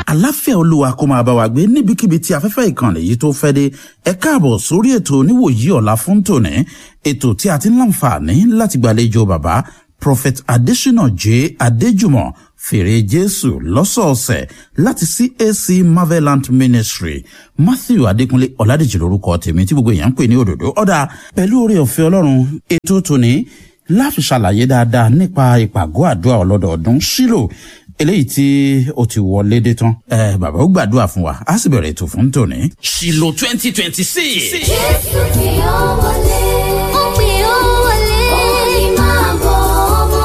àlàáfíà olúwa kó máa bá wa gbé níbikíbi tí afẹ́fẹ́ ìkànnì yìí tó fẹ́ dé. Ẹ káàbọ̀ sórí ètò oníwòyí ọ̀la fún tòní, ètò tí a ti ń láǹfààní láti gbàlejò bàbá Prophet Adésínà J. Adéjùmọ̀ Fèrè Jésù lọ́sọ̀ọ̀sẹ̀ láti CAC Marvelant Ministry. Matthew Adékúnlé Ọládèjì lórúkọ tèmi tí gbogbo èèyàn ń pè ní òdòdó. Ọ̀dà pẹ̀lú oore ọ̀fẹ́ Ọlọ́run, ètò tòní láti ṣàlàyé dáadáa nípa ìpàgọ́ àdúrà ọlọ́dọọdún Ṣílò eléyìí tí ó ti wọlé dé tán. Bàbá ó gbàdúrà fún wa, á sì bẹ̀rẹ̀ ètò fún tòní. Ṣílò 2026. Jésù tí ó wọlé, ó pè ó wọlé, ó ní máa bọ̀ ọmọ.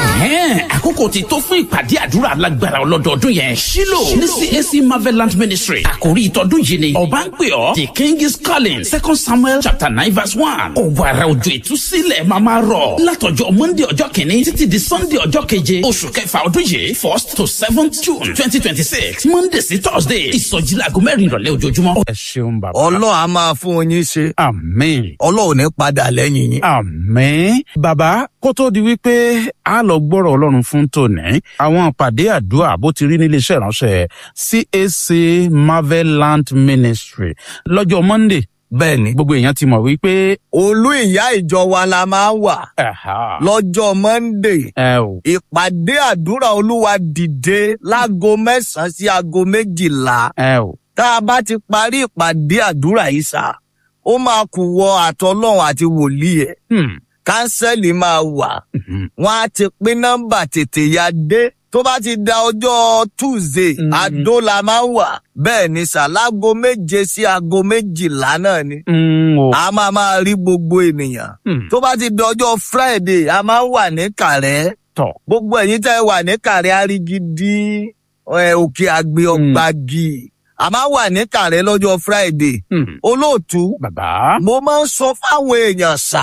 Àkókò ti tó fún ìpàdé àdúrà alágbára ọlọ́dọọdún yẹn Ṣílò ní CAC Marvelant Ministry. Àkòrí ìtọ́dún yìí ni ọba ń pè ọ́ The King is Calling, 2 Samuel chapter 9 verse 1. Ọ̀wàrà òjò ìtúsílẹ̀ máa máa rọ̀ látọjọ́ Monday ọjọ́ kìíní títí di Sunday ọjọ́ keje oṣù kẹfà ọdún yìí 1st to 7th June 2026. Monday sí Thursday ìsọjí láago 4 ìrọ̀lẹ́ ojoojúmọ́. Ẹ ṣeun bàbá. Ọlọ́run á máa fún yín ṣe. Àmín. Ọlọ́run ò ní padà lẹ́yìn yín. Àmín. Bàbá, kó tó di wípé a lọ gbọ́rọ̀ Ọlọ́run fún tòní, àwọn ìpàdé àdúrà bó ti rí nílé iṣẹ́ ìránṣẹ́ CAC Marvelant Ministry lọ́jọ́ Monday. Bẹ́ẹ̀ni, Gbogbo èèyàn ti mọ̀ wípé olú ìyá ìjọ wa la máa ń wà lọ́jọ́ Monday. Ìpàdé àdúrà Olúwa dìde láago 9 sí aago 12. Tá a bá ti parí ìpàdé àdúrà yìí sá, ó máa kù wọ àtọlọ́run àti wòlíì ẹ̀. Kánsẹ́lì máa wà. Wọ́n á ti pín nọ́mbà tètè ya dé. Tó bá ti da ọjọ́ Tuesday, àdó la máa ń wà. Bẹ́ẹ̀ ni sà, láago 7 sí aago 12 náà ni. A máa rí gbogbo ènìyàn. Tó bá ti da ọjọ́ Friday, a máa ń wà ní Kàrẹ́. Gbogbo ẹ̀yin tẹ́ wà ní Kàrẹ́ Arígídí, Òkè Àgbè, Ọ̀gbàgì. A máa wà ní Kàrẹ́ lọ́jọ́ Friday. Olóòtú, bàbá, mo máa ń sọ fáwọn èèyàn sà,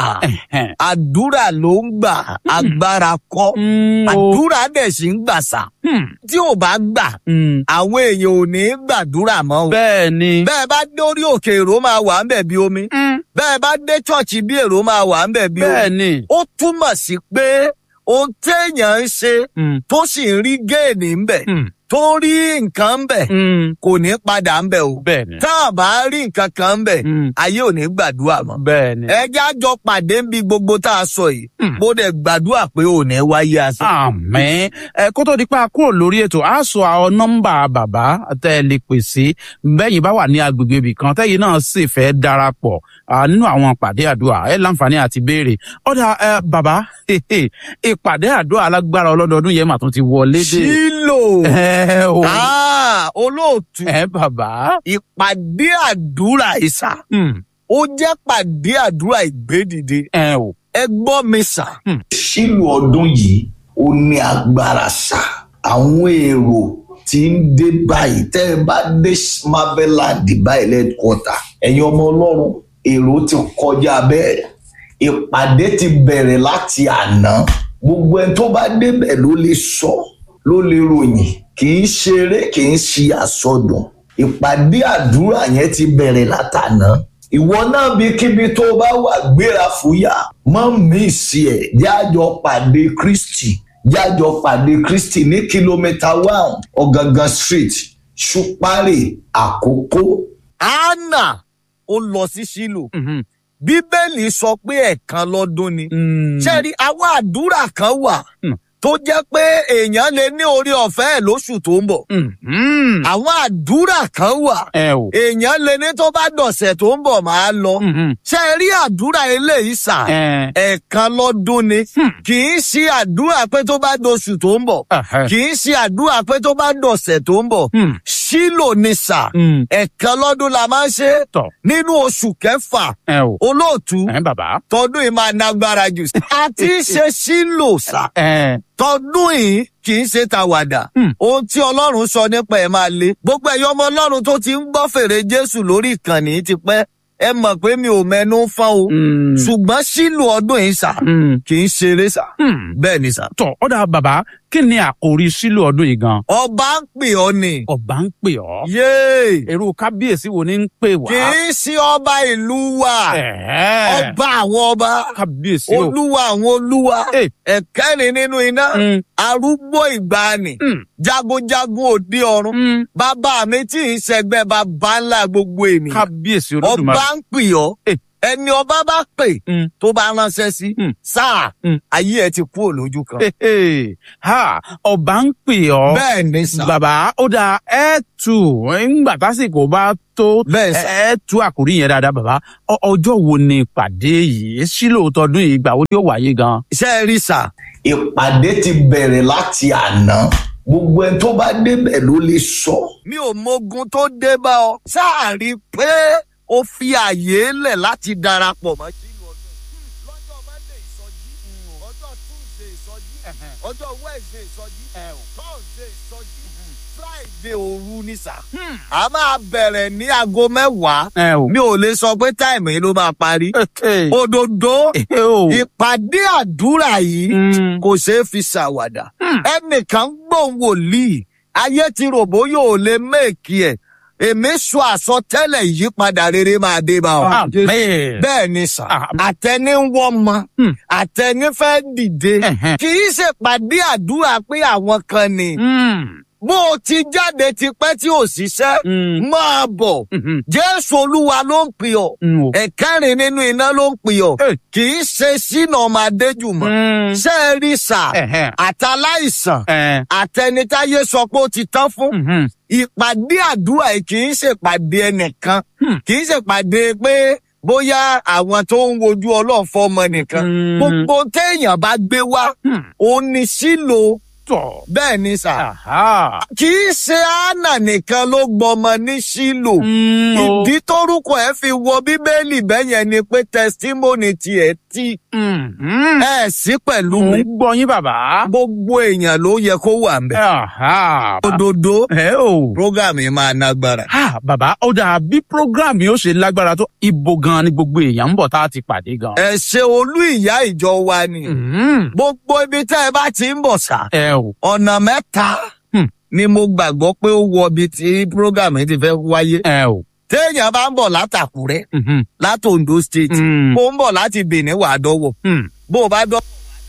àdúrà ló ń gbà, agbára kọ́. Àdúrà dẹ̀ sì ń gbà sà. Tí ò bá gbà, àwọn èèyàn ò ní gbàdúrà mọ́ o. Bẹ́ẹ̀ni. Bẹ́ẹ̀ bá dé orí òkè èrò máa wà ń bẹ̀ bí omi. Bẹ́ẹ̀ bá dé ṣọ́ọ̀ṣì bí èrò máa wà ń bẹ̀ bí omi. Bẹ́ẹ̀ni. Ó túmọ̀ sí pé ohun téèyàn ń ṣe tó sì ń rí géènì ń bẹ̀. Tó rí nǹkan ń bẹ̀, kò ní padà ń bẹ̀ o. Bẹ́ẹ̀ni. Tá a bá rí nǹkan kan ń bẹ̀, ayé ò ní gbàdúrà mọ́. Bẹ́ẹ̀ni. Ẹ jẹ́ á jọ pàdé níbi gbogbo tá a sọ yìí. Mo dẹ̀ gbàdúrà pé ò ní wáyé asán. Àmín. Kó tó di pa kúrò lórí ètò, a sọ àwọn nọ́mbà bàbá tẹ́ ẹ lè pè sí bẹ́yìn bá wà ní agbègbè ibì kan tẹ́yìn náà sì fẹ́ darapọ̀ nínú àwọn ìpàdé àdúrà ẹ láǹfààní àti béèrè. Ọ̀dà bàbá, ìpàdé àdúrà alágbára ọlọ́dọọdún yẹn mà tún ti wọlé dé. Ṣílò. Olóòtú. Bàbá. Ìpàdé àdúrà ìsà. Ó jẹ́ pàdé àdúrà ìgbédìde. Ẹ gbọ́ mi sà. Ṣílò ọdún yìí ó ní agbára sà. Àwọn èrò tí ń dé báyìí tẹ́ ẹ bá dé Marvelant báyìí lẹ́kọ̀ọ́ta. Ẹ̀yin ọmọ Ọlọ́run, èrò ti kọjá bẹ́ẹ̀. Ìpàdé ti bẹ̀rẹ̀ láti àná. Gbogbo ẹni tó bá débẹ̀ ló lè sọ, ló lè ròyìn. Kì í ṣeré, kì í ṣe àsọdùn. Ìpàdé àdúrà yẹn ti bẹ̀rẹ̀ látàná. Ìwọ náà bí kíbi tó bá wà gbéra fúyà, mọ́ mí sí ẹ̀, jájọ pàdé Kristi. Jájọ pàdé Kristi ní kìlómítà 1 Ọ̀gángan Street, Ṣùpárì, Àkókò. Anna ó lọ sí Ṣílò. Bíbélì sọ pé ẹ̀kan lọ́dún ni. Ṣé rí àwọn àdúrà kan wà tó jẹ́ pé èèyàn lè ní orí ọ̀fẹ́ ẹ̀ lóṣù tó ń bọ̀. Àwọn àdúrà kan wà. Èèyàn lè ní tó bá dọ̀sẹ̀ tó ń bọ̀ máa lọ. Ṣé ẹ rí àdúrà eléyìí sà? Ẹ̀kan lọ́dún ni. Kì í ṣe àdúrà pé tó bá dọ̀ṣù tó ń bọ̀. Kì í ṣe àdúrà pé tó bá dọ̀sẹ̀ tó ń bọ̀. Ṣílò ni sà. Ẹ̀kan lọ́dún la máa ń ṣe. Nínú oṣù kẹfà. Olóòtú. Tọdún yìí máa nágbára jù. A ti ṣe Ṣílò sà. Tọdún yìí kì í ṣe tàwàdà. Ohun tí Ọlọ́run sọ nípa ẹ̀ máa le. Gbogbo ẹ̀yọ́ ọmọ Ọlọ́run tó ti ń gbọ́ fèrè Jésù lórí ìkànnì ti pẹ́. Ẹ mọ̀ pé mi ò mẹ́nu fọ́n o. Ṣùgbọ́n Ṣílò ọdún yìí sà kì í ṣeré sà. Bẹ́ẹ̀ ni sà. Ọ̀dà bàbá, kí ni àkòrí sílò ọdún yìí gan. ọba ń pè ọ́ ni. ọba ń pè ọ́. yéè. èrò kábíyèsí wo ni ń pè wá. kì í ṣe ọba ìlú wa. ọba àwọn ọba. kábíyèsí o. olúwa àwọn olúwa. ẹ̀kẹ́rin nínú iná. arúgbó ìgbàanì. jagunjagun òde ọ̀run. bàbá mi tí ì ṣẹgbẹ́ bàbá ńlá gbogbo ènìyàn. kábíyèsí Olódùmarè. ọba ń pè ọ́. ẹni ọba bá pè tó bá ránṣẹ́ sí sáà ayé ẹ ti kú òlójú kan. ọba ń pè ọ́. bẹ́ẹ̀ ni sà. bàbá ó dáa ẹ tù ńgbà tásìkò bá tó ẹ tú àkórí yẹn dáadáa bàbá. ọjọ́ wo ni ìpàdé yìí sílò tọdún yìí ìgbà wo ni yóò wáyé gan. ṣé ẹ rí sà. ìpàdé ti bẹ̀rẹ̀ láti àná gbogbo ẹni tó bá débẹ̀ ló lè sọ. mi ò mọ̀gùn tó dé bá ọ sáà rí i pé ó fi àyè lẹ̀ láti darapọ̀ mọ́ sínú ọdún. lọ́jọ́ Monday ìsọjí, ọjọ́ Tuesday ìsọjí, ọjọ́ Wednesday ìsọjí, Thursday ìsọjí, Friday òru ni sà. a máa bẹ̀rẹ̀ ní aago 10:00. mi ò lè sọ pé táìmù yìí ló máa parí. òdòdó ìpàdé àdúrà yìí kò ṣeé fi ṣàwàdà. ẹnìkan gbóhùn wòlíì ayé ti rò bóyá ò lè méèkì ẹ̀. èmi sọ àsọtẹ́lẹ̀ ìyípadà rere máa dé bá ọ. bẹ́ẹ̀ ni sà. àtẹni ń wọ́mọ àtẹni fẹ́ dìde kì í ṣèpàdé àdúrà pé àwọn kan ni. bó o ti jáde tipẹ́ tí ò ṣiṣẹ́ máa bọ̀. Jésù Olúwa ló ń pè ọ́. ẹ̀kẹ́rin nínú iná ló ń pè ọ́. kì í ṣe sínú ọmọ Adéjùmọ̀. ṣé ẹ rí sà àtàláìsàn àtẹnitáyé sọ pé ó ti tán fún. ìpàdé àdúrà yìí kì í ṣèpàdé ẹnìkan. kì í ṣèpàdé pé bóyá àwọn tó ń wojú Ọlọ́run fọmọ nìkan. gbogbo téèyàn bá gbé wá òun ni sílò. bẹ́ẹ̀ ni sà. kì í ṣe Hánà nìkan ló gbọmọ ní Ṣílò. ìdí tórúkọ ẹ̀ fi wọ Bíbélì bẹ́yẹn ni pé testimony tiẹ̀ ti. ẹ sí pẹ̀lú mi. mo ń gbọ́ yín bàbá. gbogbo èèyàn ló yẹ kó wà ńbẹ̀. òdodo program yìí máa nágbára. bàbá ó dáa bí program yìí ó ṣe lágbára tó ibo gan ni gbogbo èèyàn ń bọ̀ tá a ti pàdé gan. ẹ ṣe olú ìyá ìjọ wa ni. gbogbo ibi tẹ́ ẹ bá ti ń bọ̀ sà. ọ̀nà 3 ni mo gbàgbọ́ pé ó wọ ibi tí program yìí ti fẹ́ wáyé. téèyàn bá ń bọ̀ látàkúrẹ́ láti Ondo State bó ń bọ̀ láti Benin wà á dọ́wọ̀ bó o bá dọ́wọ̀.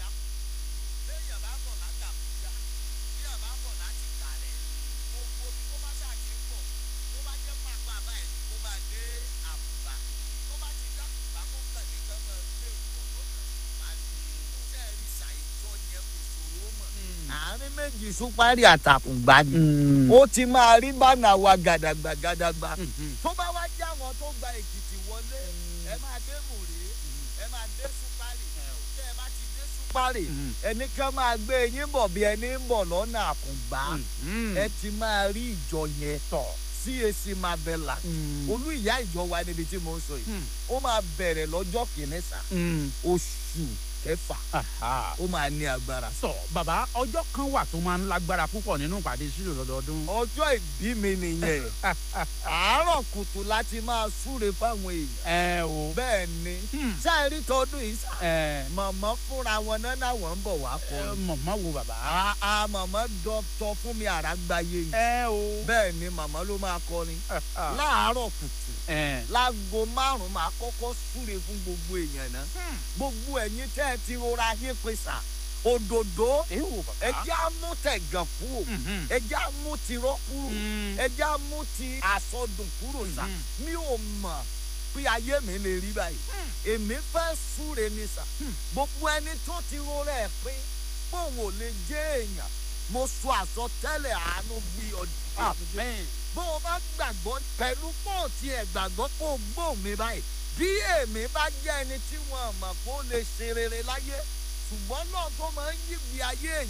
Súpárì àtàkùngbà ni ó ti máa rí bánà wa gàdàgbà gàdàgbà. tó bá wá jẹ́ àwọn tó gba Èkìtì wọlé ẹ máa dé Mòré ẹ máa dé Súpárì tẹ́ ẹ bá ti dé Súpárì ẹni kan máa gbé yín bọ̀ bí ẹni ń bọ̀ lọ́nà Àkùngbá ẹ ti máa rí ìjọ yẹn tọ̀ CAC Mavela olú ìyá ìjọ wa níbi tí mo ń sọ yìí ó máa bẹ̀rẹ̀ lọ́jọ́ kìíní sà oṣù kẹfà ó máa ní agbára. sọ bàbá ọjọ́ kan wà tó máa ń lágbára púpọ̀ nínú ìpàdé sílò lọ́dọọdún. ọjọ́ ìbí mi nìyẹn àárọ̀ kùtù láti máa súre fáwọn èèyàn. o bẹ́ẹ̀ ni sáàrí tọdún yìí sá mọ̀mọ́ fúnra wọn náà náwọn ń bọ̀ wá kọ́. mọ̀mọ́ wo bàbá. mọ̀mọ́ dọ́tọ̀ fún mi àràgbáyé yìí. o bẹ́ẹ̀ ni mọ̀mọ́ ló máa kọrin láàárọ̀ kùtù láago 5 máa kọ́kọ́ súre fún gbogbo èèyàn náà gbogbo ẹ̀yin tẹ́ ẹ ti rọra yín pé sà òdòdó ẹjẹ́ amú tẹ̀gàn kúrò ẹjẹ́ amú tirọ́ kúrò ẹjẹ́ amú ti àsọdùn kúrò sà mi ò mọ̀ pé ayé mi lè rí báyìí èmi fẹ́ súre ní sà gbogbo ẹni tó ti rọra ẹ̀ pé bóun ò lè jẹ́ èèyàn mo sọ àsọtẹ́lẹ̀ àánú gbé ọdún bó o bá gbàgbọ́ pẹ̀lú pọ́ọ̀tì ẹ̀ gbàgbọ́ kó o gbóhùn mi báyìí bí èmi bá jẹ́ ẹni tí wọ́n mọ̀ kó lè ṣe rere láyé ṣùgbọ́n náà tó máa ń yí ìgbé ayé